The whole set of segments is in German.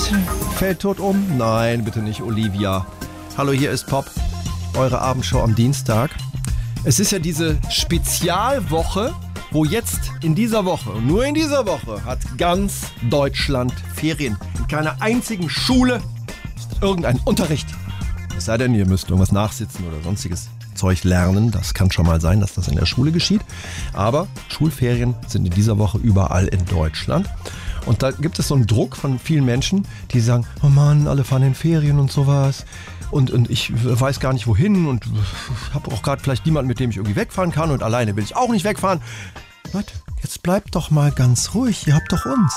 fällt tot um? Nein, bitte nicht, Olivia. Hallo, hier ist Pop, eure Abendshow am Dienstag. Es ist ja diese Spezialwoche, wo jetzt in dieser Woche, und nur in dieser Woche, hat ganz Deutschland Ferien. In keiner einzigen Schule ist irgendein Unterricht. Es sei denn, ihr müsst irgendwas nachsitzen oder sonstiges Zeug lernen. Das kann schon mal sein, dass das in der Schule geschieht. Aber Schulferien sind in dieser Woche überall in Deutschland. Und da gibt es so einen Druck von vielen Menschen, die sagen, oh Mann, alle fahren in Ferien und sowas. Und ich weiß gar nicht wohin und habe auch gerade vielleicht niemanden, mit dem ich irgendwie wegfahren kann. Und alleine will ich auch nicht wegfahren. Leute, jetzt bleibt doch mal ganz ruhig. Ihr habt doch uns.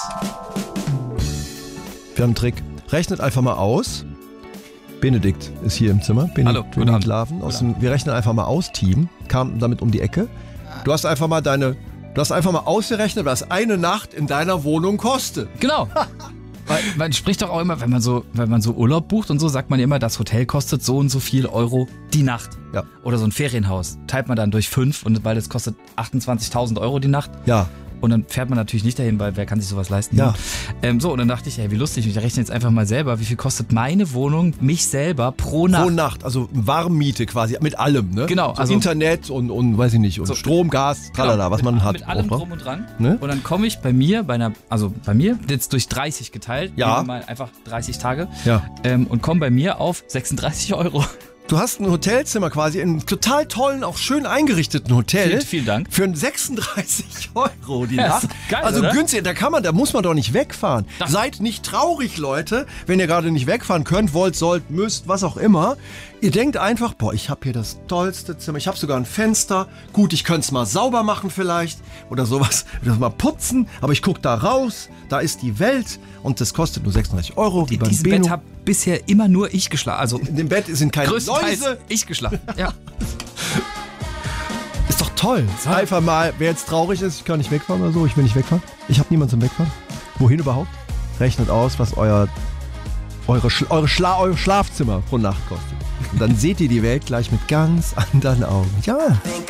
Wir haben einen Trick. Rechnet einfach mal aus. Benedikt ist hier im Zimmer. Hallo, guten Abend. Wir rechnen einfach mal aus, Team. Kam damit um die Ecke. Du hast einfach mal ausgerechnet, was eine Nacht in deiner Wohnung kostet. Genau. Weil man spricht doch auch immer, wenn man so Urlaub bucht und so, sagt man ja immer, das Hotel kostet so und so viel Euro die Nacht. Ja. Oder so ein Ferienhaus. Teilt man dann durch 5, und weil das kostet 28.000 Euro die Nacht. Ja. Und dann fährt man natürlich nicht dahin, weil wer kann sich sowas leisten? Ja. Und dann dachte ich, wie lustig, ich rechne jetzt einfach mal selber, wie viel kostet meine Wohnung, mich selber pro Nacht. Pro Nacht, also Warmmiete quasi, mit allem, ne? Genau. So also Internet und weiß ich nicht, und so, Strom, Gas, tralala, genau, was man hat. Mit allem auch, drum und dran. Ne? Und dann komme ich bei mir jetzt durch 30 geteilt, ja. mal einfach 30 Tage, ja. Und komme bei mir auf 36 Euro. Du hast ein Hotelzimmer quasi in einem total tollen, auch schön eingerichteten Hotel. Vielen Dank. Für 36 Euro die Nacht. Geil, also oder? günstig, da muss man doch nicht wegfahren. Seid nicht traurig, Leute, wenn ihr gerade nicht wegfahren könnt, wollt, sollt, müsst, was auch immer. Ihr denkt einfach, ich habe hier das tollste Zimmer, ich habe sogar ein Fenster. Gut, ich könnte es mal sauber machen vielleicht oder sowas, das mal putzen, aber ich gucke da raus, da ist die Welt und das kostet nur 36 Euro. In diesem Bett habe bisher immer nur ich geschlafen. Also in dem Bett sind keine Läuse. Ich geschlafen, ja. Ist doch toll. Einfach mal, wer jetzt traurig ist, ich kann nicht wegfahren oder so, ich will nicht wegfahren. Ich habe niemanden zum Wegfahren. Wohin überhaupt? Rechnet aus, was euer Schlafzimmer pro Nacht kostet. Und dann seht ihr die Welt gleich mit ganz anderen Augen. Ja.